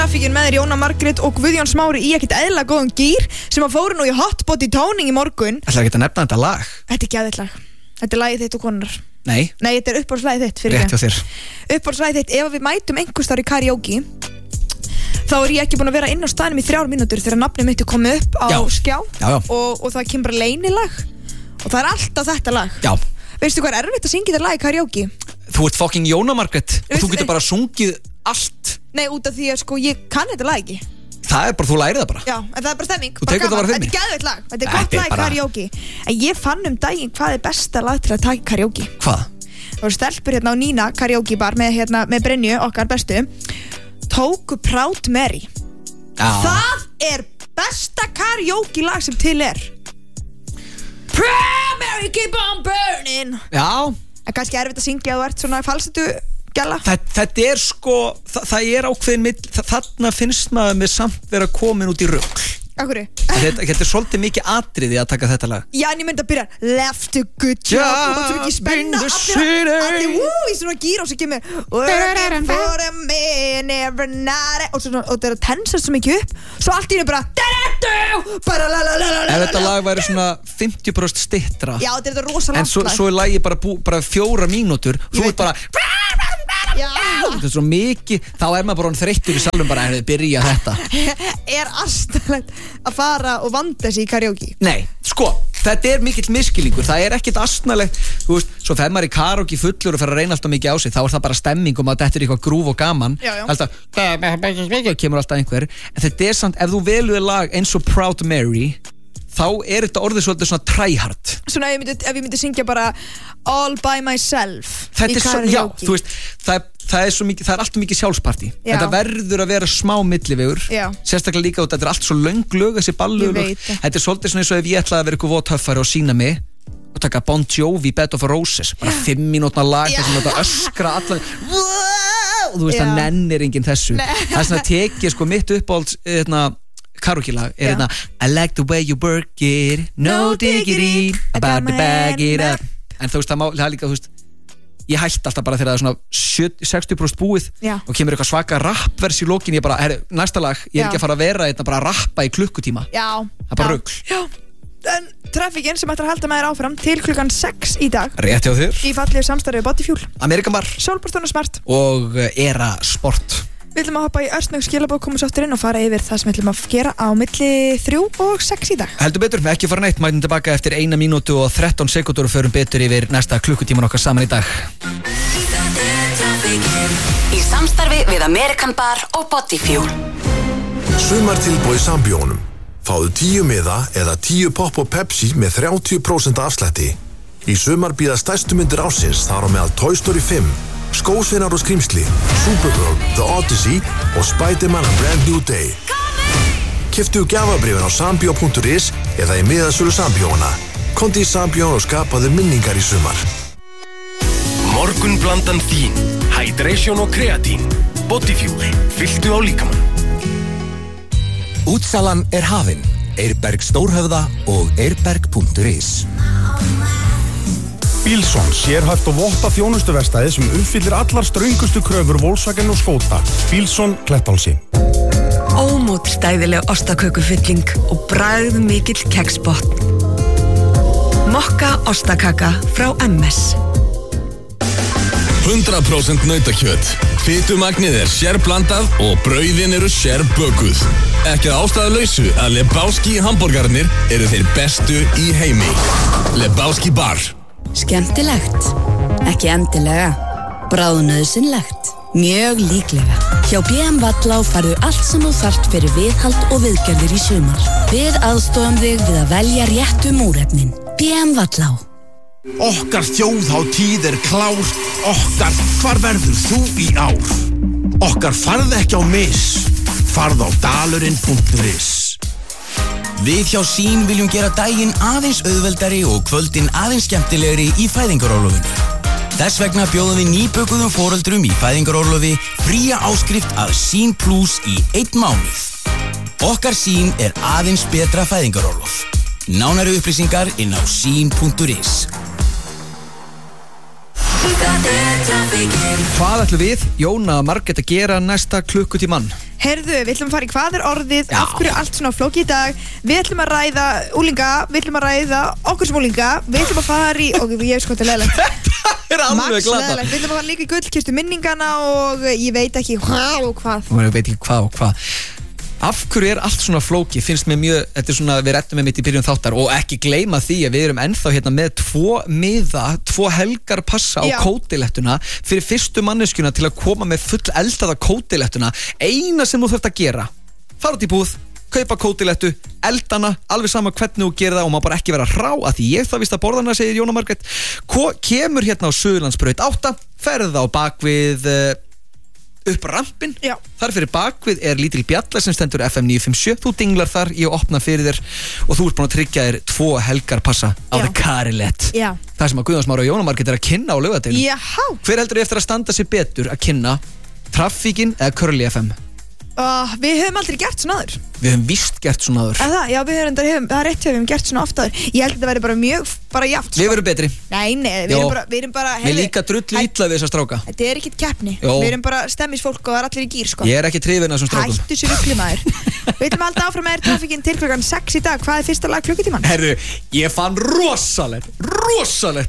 Trafíkin með Jóna Margrét og Guðjón Smári í ekkert eðla góðan gýr sem að fóru nú í hotbot í tóning í morgun. Ætlar ekki að nefna þetta lag? Þetta er geðveikt lag. Þetta er lagið þitt og konunar. Nei, þetta er uppáhaldslagið þitt fyrir rétt hjá þér. Uppáhaldslagið þitt, ef við mætum einhvers staðar í karaoke þá er ég ekki búin að vera inn á staðnum í 3 mínútur þegar nafnið mitt er komið upp á skjá og það kemur bara leynilag og það er alltaf þetta lag. Já. Veistu hvað er erfitt að syngja þetta lag í karaoke? Þú ert fucking Jóna Margrét og þú getur bara sungið allt. Nei, út af því að sko ég kann þetta lag ekki. Það er bara, þú lærið það bara. Já, en það er bara stemming. Þú tekur það bara fyrir mig. Þetta er geðveikt lag, þetta er gott lag í karaoke. En ég fann daginn hvað er besta lag til að taka í karaoke. Hvað? Það voru stelpur hérna á Nína karaoke bar með Brynju, okkar bestu, tóku Proud Mary. Það er besta karaoke lag sem til er. Proud Mary, keep on burning. Já. En kannski erfitt að syngja að þú ert svona falsetu gæla. Þetta er sko, það er ákveðin þarna finnst maður með samt vera komin út í rugl. Akkurri? Þetta er svolítið mikið atriði að taka þetta lag. Já, en ég myndi að byrja left a good job og það er mikið spenna allir í svona gýr og svo kemur working for a man every night og það er að tensast svo mikið upp svo allt í hennu bara ef þetta lag væri svona 50% stittra. Já, þetta er rosa langt lag en svo er lagið bara 4 mínútur þú ert bara þetta er svo mikið, þá er maður bara þreyttur í salnum bara að byrja þetta. Er astanlegt að fara og vanda sig í karaoke? Nei, sko, þetta er mikill miskilningur, það er ekkert astanlegt, þú veist, svo þegar maður er í karaoke fullur og fer að reyna alltaf mikið á sig, þá er það bara stemming og maður dettur í eitthvað grúf og gaman, alltaf, kemur alltaf einhver, en þetta er samt, ef þú veluði lag eins og Proud Mary, þá er þetta orðið svolítið svona tryhard. Svona ef ég myndi syngja bara All by myself í karaoke. Já, þú veist, það er svo mikið, það er alltaf mikið sjálfsparti. Þetta verður að vera smá millivegur. Sérstaklega líka út, þetta er allt svo löng lög, þessi ballög. Þetta er svolítið svona eins og ef ég ætlaði að vera eitthvað voðtöffari og sína mig og taka Bon Jovi, Bed of Roses, bara 5 mínútna lag þar sem þetta öskra allan og þú veist, það nennir enginn þessu. Það er svona tekið sko mitt uppáhalds karaoke-lag er hérna I like the way you work it, no diggity about to bag it up. En þú veist, það er líka, þú veist, ég hætti alltaf bara þegar það er svona 60% búið og kemur eitthvað svaka rappvers í lokin, ég bara, næsta lag, ég er ekki að fara að vera þetta bara að rappa í klukkutíma. Já. Það er bara rugl. Já. En trafíkin sem ætlar að halda með þér áfram til klukkan 6 í dag. Rétt hjá þér. Í fallegu samstarfi Bodyfuel, American Bar, Sólborstun og Smart og Era Sport. Við ætlum að hoppa í örsnögg skilabóð, komum svo aftur inn og fara yfir það sem við ætlum að gera á milli 3 og 6 í dag. Heldur betur, ekki fara neitt, mætum tilbaka eftir 1 mínútu og 13 sekúndur og förum betur yfir næsta klukkutíman okkar saman í dag. Í samstarfi við American Bar og Bodyfuel. Sumartilboð í Sambíónum. Fáðu 10 miða eða 10 popp og Pepsi með 30% afslætti. Í sumar bíða stærstu myndir ársins, þar á meðal Toy Story 5. Skósveinar og skrýmsli, Supergirl, The Odyssey og Spider-Man A Brand New Day. Keyptu gjafabréfin á sambio.is eða í miðasölu Sambíóna. Komdu í Sambíón og skapaðu minningar í sumar. Morgunblandan þín, hydration og kreatín. Bodyfuel, fylltu á líkamann. Útsalan er hafin. Eirberg Stórhöfða og eirberg.is. Bílsson, sérhæft og votta þjónustuverkstæði sem uppfyllir allar ströngustu kröfur Volkswagen og Skoda. Bílsson, Klettálsi. Ómótstæðileg ostakökufylling og bragð mikill keksbotn. Mokka ostakaka frá MS. 100% nautakjöt. Fitumagnið er sérblandað og brauðin eru sérbökuð. Ekki að ástæðulausu að Lebowski hamborgarnir eru þeir bestu í heimi. Lebowski Bar. Skemmtilegt, ekki endilega, bráðnauðsynlegt, mjög líklega. Hjá BM Vallá færðu allt sem þú þarft fyrir viðhald og viðgerðir í sumar. Við aðstofum þig við að velja réttu múrefnin. BM Vallá. Okkar þjóðhátíð er klár, okkar, hvar verður þú í ár? Okkar farð ekki á mis, farð á dalurinn.is. Við hjá Sín viljum gera daginn aðeins auðveldari og kvöldin aðeins skemmtilegri í fæðingarorlofinu. Þess vegna bjóðum við nýbökuðum foreldrum í fæðingarorlofi fría áskrift að Sín Plus í 1 mánuð. Okkar Sín er aðeins betra fæðingarorlof. Nánari upplýsingar inn á sín.is. Hvað ætlum við, Jóna Margrét, að gera næsta klukkutíman? Heyrðu, við ætlum að fara í hvað orðið, af hverju allt svona flókið í dag. Við ætlum að ræða úlinga, við ætlum að ræða okkur sem úlinga, við ætlum að fara í, og ég veist hvað þetta er leiðilegt. Þetta er alveg glata. Við ætlum að fara líka í gullkistu minningana og ég veit ekki hvað og hvað. Og ég veit ekki hvað og hvað. Af hverju allt svona flókið, finnst mér mjög, þetta er svona, við rettum með mitt í byrjun þáttar og ekki gleyma því að við erum ennþá hérna með 2 miða, 2 helgar passa á kótilettuna fyrir fyrstu manneskjuna til að koma með full eldaða kótilettuna. Eina sem þú þarft að gera, fara út í búð, kaupa kótilettu, eldana, alveg sama hvernig þú gerir það og má bara ekki vera hrá að því ég það vist að borðana, segir Jóna Margrét. Kemur hérna á Suðurlandsbraut 8, ferð á bakvið upp rampin, þar fyrir bakvið er lítil bjalla sem stendur FM 957, þú dinglar þar, ég opna fyrir þér og þú ert búin að tryggja þér 2 helgar passa á The Carilett. Það sem að Guðjón Smári og Jóna Margrét að kynna á Laugadeginum. Hver heldur eftir að standa sér betur að kynna Traffíkin eða Curly FM? Við höfum aldrei gert svona áður. Við höfum víst gert svona áður. Já, við höfum rétt við höfum gert svona oft áður. Ég held að það væri bara jafnt. Við verum betri. Nei, við erum bara Við líka drullu illa við þessa stráka. Þetta er ekkert keppni. Við erum bara stemmisfólk og það er allir í gír, sko. Ég er ekki hrifinn af þessum strákum. Hættu sér rugli, maður. Við ætlum alltaf áfram með Traffíkin til klukkan 6 í dag. Hvað er fyrsta lag klukkutíman? Herru, ég fann rosalegt